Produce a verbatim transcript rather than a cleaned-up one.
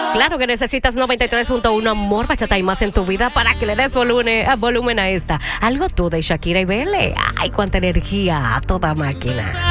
Claro que necesitas noventa y tres punto uno amor, bachata y más en tu vida para que le des volumen, volumen a esta. Algo tú de Shakira y Bele. Ay, cuánta energía a toda máquina.